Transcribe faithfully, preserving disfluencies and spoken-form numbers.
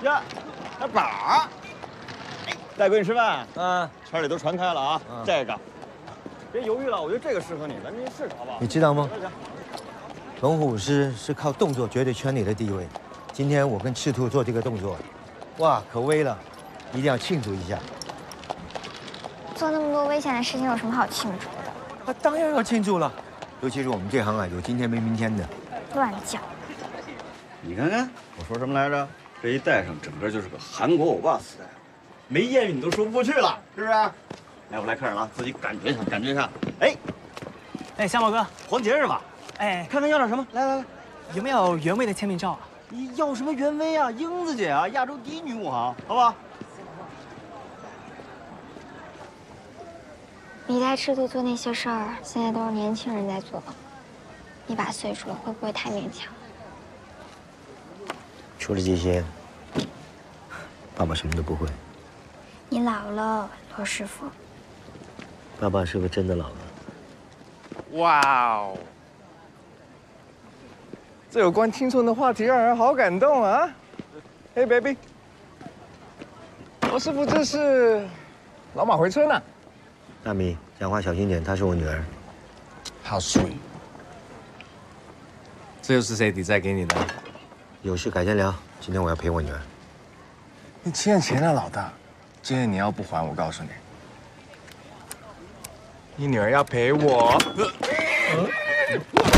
呀，小宝儿，哎，带闺女吃饭。 嗯， 圈里都传开了啊，嗯、这个，别犹豫了，我觉得这个适合你，咱您试试好不好？ 你知道吗？龙虎师是靠动作决定圈里的地位。今天我跟赤兔做这个动作，哇，可威了，一定要庆祝一下。 做那么多危险的事情有什么好庆祝的？ 那当然要庆祝了，尤其是我们这行啊，有今天没明天的。 乱讲！ 你看看我说什么来着？这一戴上，整个就是个韩国欧巴 style， 没艳遇你都说不过去了，是不是？来，我来客人了，自己感觉一下，感觉一下。哎， 哎，小宝哥， 黄节日吧？ 哎， 看看要点什么？来来来， 有没有原味的签名照啊？ 你要什么原味啊？英子姐啊，亚洲第一女武行，好不好？ 你带赤兔做那些事儿，现在都是年轻人在做。一把岁数了，会不会太勉强？ 除了这些，爸爸什么都不会。 你老了，罗师傅。 爸爸是不是真的老了？ 哇哦！这有关青春的话题让人好感动啊！嘿 ，baby， 罗师傅这是老马回村呢。 大米，讲话小心点，她是我女儿。 好 sweet。这又是谁抵债给你的？ 有事改天聊。今天我要陪我女儿。 你欠钱了，老大。今天你要不还，我告诉你，你女儿要赔我。呃呃